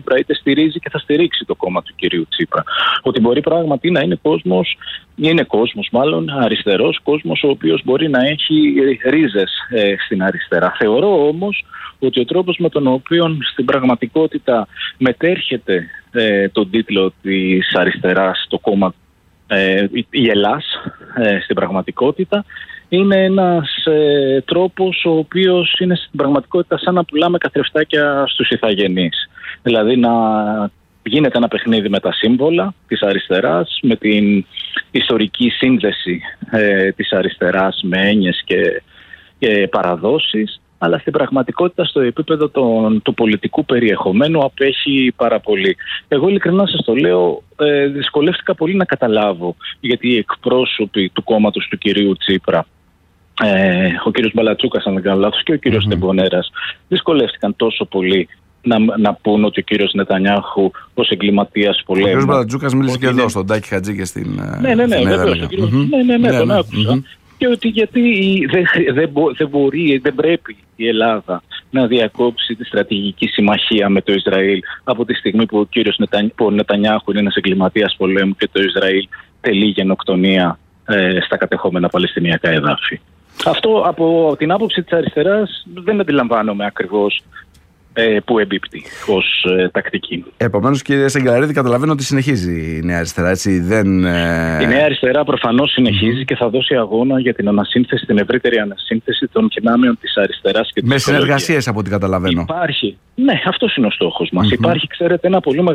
Τσίπρα, είτε στηρίζει και θα στηρίξει το κόμμα του κυρίου Τσίπρα. Ότι μπορεί πράγματι να είναι κόσμος μάλλον αριστερός, κόσμος ο οποίος μπορεί να έχει ρίζες στην αριστερά. Θεωρώ όμως ότι ο τρόπος με τον οποίο στην πραγματικότητα μετέρχεται τον τίτλο της αριστεράς το κόμμα η Ελλάς στην πραγματικότητα είναι ένας τρόπος ο οποίος είναι στην πραγματικότητα σαν να πουλάμε καθρεφτάκια στους ηθαγενείς. Δηλαδή να γίνεται ένα παιχνίδι με τα σύμβολα της αριστεράς, με την ιστορική σύνδεση της αριστεράς με έννοιες και παραδόσεις, αλλά στην πραγματικότητα στο επίπεδο του πολιτικού περιεχομένου απέχει πάρα πολύ. Εγώ ειλικρινά σας το λέω, δυσκολεύτηκα πολύ να καταλάβω γιατί οι εκπρόσωποι του κόμματος του κυρίου Τσίπρα, ο κύριος Μπαλατσούκας αν δεν κάνω λάθος και ο κύριος Τεμπονέρας, δυσκολεύτηκαν τόσο πολύ να πούν ότι ο κύριος Νετανιάχου ως εγκληματίας πολέμου. Ο κύριος Μπαλατσούκας μίλησε και εδώ στον Τάκη Χατζή και στην. Ναι, τον άκουσα. Και ότι γιατί δεν πρέπει η Ελλάδα να διακόψει τη στρατηγική συμμαχία με το Ισραήλ από τη στιγμή που ο Νετανιάχου είναι ένας εγκληματίας πολέμου και το Ισραήλ τελεί γενοκτονία στα κατεχόμενα παλαιστινιακά εδάφη. Αυτό από την άποψη της αριστεράς δεν αντιλαμβάνομαι ακριβώς που εμπίπτει ως τακτική. Επομένως, κύριε Σεγγελαρίδη, καταλαβαίνω ότι συνεχίζει η Νέα Αριστερά, έτσι η Νέα Αριστερά προφανώς συνεχίζει και θα δώσει αγώνα για την ανασύνθεση, την ευρύτερη ανασύνθεση των δυνάμεων της αριστεράς και της με συνεργασίες από ό,τι καταλαβαίνω. Υπάρχει. Ναι, αυτός είναι ο στόχος μας. Υπάρχει, ξέρετε,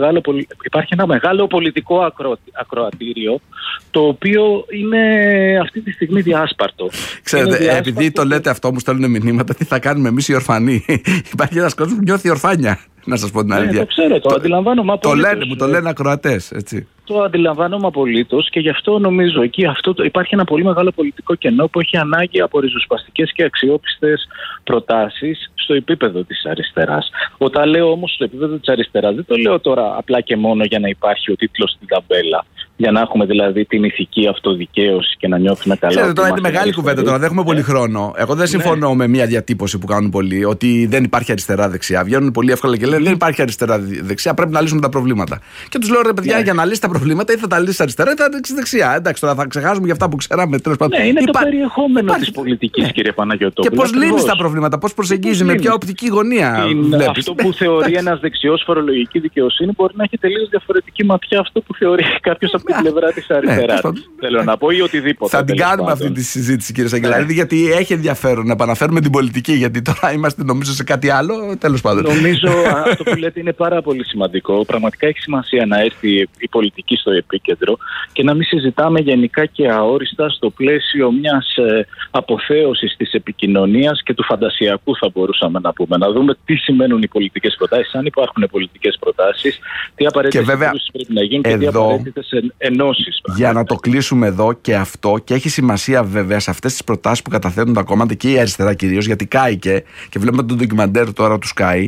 υπάρχει ένα μεγάλο πολιτικό ακροατήριο, το οποίο είναι αυτή τη στιγμή διάσπαρτο. Ξέρετε, επειδή το λέτε αυτό, μου στέλνουν μηνύματα, τι θα κάνουμε εμείς οι ορφανοί. Υπάρχει ένας κόσμος που νιώθει ορφάνια, να σας πω την αλήθεια. Το ξέρω, το αντιλαμβάνομαι απολύτως. Μου το λένε ακροατές, έτσι. Το αντιλαμβάνομαι απολύτως και γι' αυτό νομίζω εκεί υπάρχει ένα πολύ μεγάλο πολιτικό κενό που έχει ανάγκη από ριζοσπαστικές και αξιόπιστες προτάσεις στο επίπεδο της αριστεράς. Όταν λέω όμως στο επίπεδο της αριστεράς, δεν το λέω τώρα απλά και μόνο για να υπάρχει ο τίτλος στην ταμπέλα. Για να έχουμε δηλαδή την ηθική αυτοδικαίωση και να νιώθουμε καλά. Ξέρετε, τώρα είναι μεγάλη κουβέντα, τώρα δεν έχουμε πολύ χρόνο. Εγώ δεν συμφωνώ με μια διατύπωση που κάνουν πολλοί, ότι δεν υπάρχει αριστερά-δεξιά. Βγαίνουν πολύ εύκολα και λένε δεν υπάρχει αριστερά-δεξιά, πρέπει να λύσουμε τα προβλήματα. Και τους λέω ρε παιδιά, για να λύσει τα προβλήματα ή θα τα λύσει αριστερά ή θα τα λύσει δεξιά. Εντάξει, τώρα θα ξεχάσουμε για αυτά που ξέραμε. Ναι, είναι το περιεχόμενο της πολιτικής, κύριε Παναγιωτόπουλο. Και πώς λύνει τα προβλήματα, πώς προσεγγίζει, με ποια οπτική γωνία βλέπεις. Αυτό που θεωρεί ένας δεξιός φορολογική δικαιοσύνη μπορεί να έχει τελείως διαφορετική ματιά αυτό που θεωρεί κάποιος από την πλευρά της αριστεράς. Θέλω να πω ή οτιδήποτε. Θα την κάνουμε αυτή τη συζήτηση, κύριε Σαγγελαρίδη, γιατί έχει ενδιαφέρον να επαναφέρουμε την πολιτική, γιατί τώρα είμαστε νομίζω σε κάτι άλλο. Τέλος πάντων. Νομίζω αυτό που λέτε είναι πάρα πολύ σημαντικό. Πραγματικά έχει σημασία να έρθει η πολιτική στο επίκεντρο και να μην συζητάμε γενικά και αόριστα στο πλαίσιο μιας αποθέωσης της επικοινωνίας και του φαντασιακού, θα μπορούσαμε να πούμε. Να δούμε τι σημαίνουν οι πολιτικές προτάσεις, αν υπάρχουν πολιτικές προτάσεις, τι απαραίτητες ενώσεις πρέπει να γίνουν και τι απαραίτητες ενώσεις. Για να το κλείσουμε εδώ και αυτό, και έχει σημασία βέβαια σε αυτές τις προτάσεις που καταθέτουν τα κόμματα και η αριστερά κυρίως, γιατί κάηκε και βλέπουμε τον ντοκιμαντέρ τώρα του Sky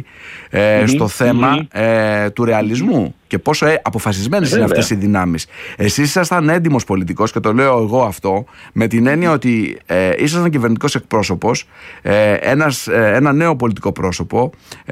στο θέμα του ρεαλισμού. Και πόσο αποφασισμένες είναι αυτές οι δυνάμεις. Εσείς ήσασταν έντιμος πολιτικός, και το λέω εγώ αυτό, με την έννοια ότι ήσασταν κυβερνητικός εκπρόσωπος, ένα νέο πολιτικό πρόσωπο,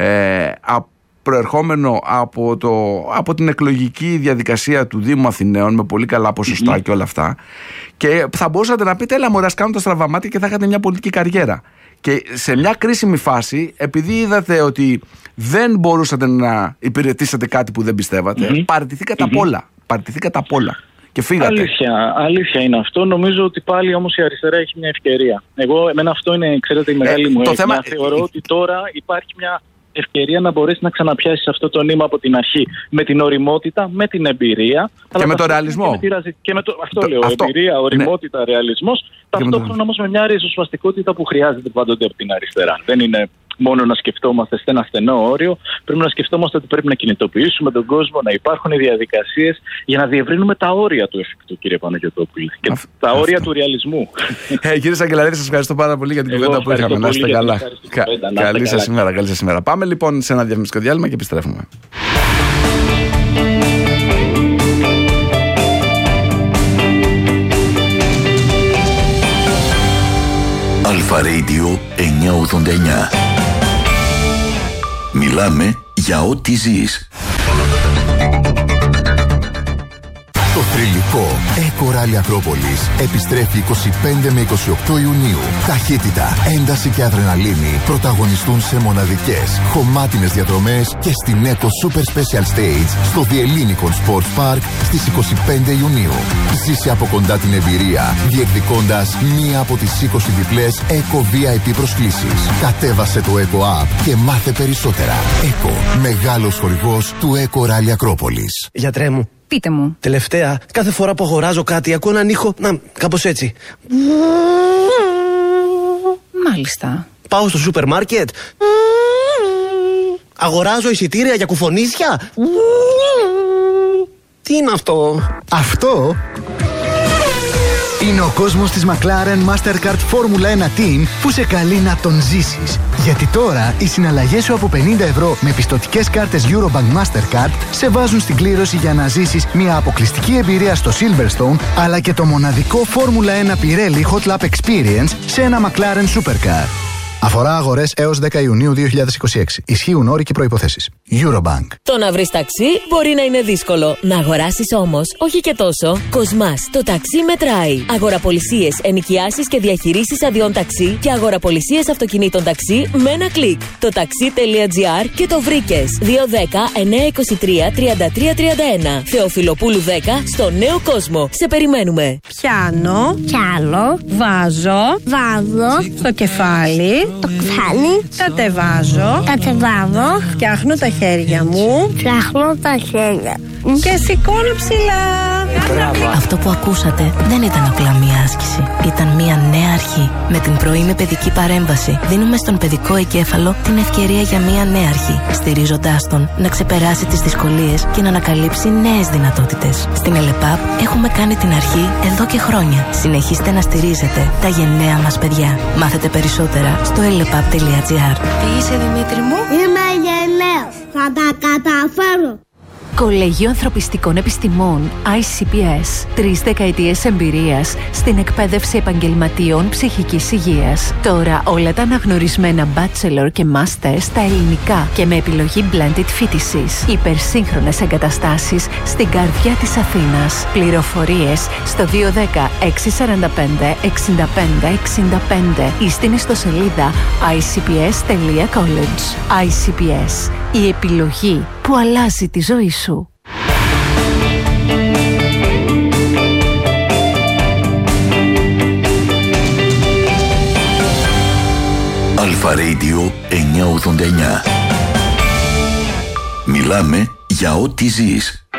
προερχόμενο από την εκλογική διαδικασία του Δήμου Αθηναίων με πολύ καλά ποσοστά και όλα αυτά, και θα μπορούσατε να πείτε έλα μωρέ, ας κάνουν τα στραβά μάτια και θα είχατε μια πολιτική καριέρα. Και σε μια κρίσιμη φάση, επειδή είδατε ότι δεν μπορούσατε να υπηρετήσετε κάτι που δεν πιστεύατε, παραιτηθήκατε απ' όλα και φύγατε. Αλήθεια είναι αυτό. Νομίζω ότι πάλι όμως η αριστερά έχει μια ευκαιρία. Εμένα αυτό είναι, ξέρετε, η μεγάλη μου έννοια. Θεωρώ ότι τώρα υπάρχει μια ευκαιρία να μπορέσει να ξαναπιάσει αυτό το νήμα από την αρχή. Με την οριμότητα, με την εμπειρία. Και με το ρεαλισμό. Αυτό λέω. Εμπειρία, οριμότητα, ρεαλισμός. Ταυτόχρονα όμως με μια ριζοσπαστικότητα που χρειάζεται πάντοτε από την αριστερά. Δεν είναι μόνο να σκεφτόμαστε σε ένα στενό όριο. Πρέπει να σκεφτόμαστε ότι πρέπει να κινητοποιήσουμε τον κόσμο, να υπάρχουν οι διαδικασίες για να διευρύνουμε τα όρια του εφικτού, κύριε Παναγιωτόπουλο. Και τα όρια του ρεαλισμού. Κύριε Σαγγελαρίδη, σας ευχαριστώ πάρα πολύ για την κουβέντα που είχαμε. Να είστε καλά. Καλή σας ημέρα. Πάμε λοιπόν σε ένα διαφημιστικό διάλειμμα και επιστρέφουμε. Αλφα Radio 989. Μιλάμε για ό,τι ζεις. Το θρυλικό Eco Rally Ακρόπολης επιστρέφει 25 με 28 Ιουνίου. Ταχύτητα, ένταση και αδρεναλίνη πρωταγωνιστούν σε μοναδικές, χωμάτινες διαδρομές και στην Eco Super Special Stage στο The Ellinikon Sports Park στις 25 Ιουνίου. Ζήσε από κοντά την εμπειρία, διεκδικώντας μία από τις 20 διπλές Eco VIP προσκλήσεις. Κατέβασε το Eco App και μάθε περισσότερα. Eco, μεγάλος χορηγός του Eco Rally Ακρόπολης. Γιατρέ μου. Πείτε μου. Τελευταία, κάθε φορά που αγοράζω κάτι, ακούω έναν ήχο, κάπως έτσι. Μάλιστα. Πάω στο σούπερ μάρκετ. Αγοράζω εισιτήρια για κουφονίσια. Τι είναι αυτό? Αυτό είναι ο κόσμος της McLaren Mastercard Formula 1 Team που σε καλεί να τον ζήσεις. Γιατί τώρα οι συναλλαγές σου από 50 ευρώ με πιστωτικές κάρτες Eurobank Mastercard σε βάζουν στην κλήρωση για να ζήσεις μια αποκλειστική εμπειρία στο Silverstone, αλλά και το μοναδικό Formula 1 Pirelli Hot Lap Experience σε ένα McLaren Supercar. Αφορά αγορές έως 10 Ιουνίου 2026. Ισχύουν όροι και προϋποθέσεις. Eurobank. Το να βρεις ταξί μπορεί να είναι δύσκολο. Να αγοράσεις όμως, όχι και τόσο. Κοσμάς, το ταξί μετράει. Αγοραπολισίες, ενοικιάσεις και διαχειρίσεις αδειών ταξί και αγοραπολισίες αυτοκινήτων ταξί με ένα κλικ. Το taxi.gr και το βρήκες. 210-923-3331. Θεοφιλοπούλου 10 στο Νέο Κόσμο. Σε περιμένουμε. Πιάνω. Βάζω. Στο κεφάλι. Το κεφάλι. Κατεβάζω. Φτιάχνω τα χέρια μου. Και σηκώνω ψηλά. Αυτό που ακούσατε δεν ήταν απλά μία άσκηση. Ήταν μία νέα αρχή. Με την πρωινή παιδική παρέμβαση δίνουμε στον παιδικό εγκέφαλο την ευκαιρία για μία νέα αρχή, στηρίζοντάς τον να ξεπεράσει τις δυσκολίες και να ανακαλύψει νέες δυνατότητες. Στην ΕΛΕΠΑΠ έχουμε κάνει την αρχή εδώ και χρόνια. Συνεχίστε να στηρίζετε τα γενναία μας παιδιά. Μάθετε περισσότερα στο elepap.gr. Τι είσαι, Δημήτρη μου? Είμαι γενναίος. Θα τα καταφέρω. Κολέγιο Ανθρωπιστικών Επιστημών ICPS. 3 δεκαετίες εμπειρίας στην εκπαίδευση επαγγελματιών ψυχικής υγείας. Τώρα όλα τα αναγνωρισμένα bachelor και master στα ελληνικά και με επιλογή blended φοιτησης. Υπερσύγχρονες εγκαταστάσεις στην καρδιά της Αθήνας. Πληροφορίες στο 210-645-65-65 ή στην ιστοσελίδα icps.college. ICPS. Η επιλογή που αλλάζει τη ζωή σου. Αλφα Radio 989. Μιλάμε για ό,τι ζεις.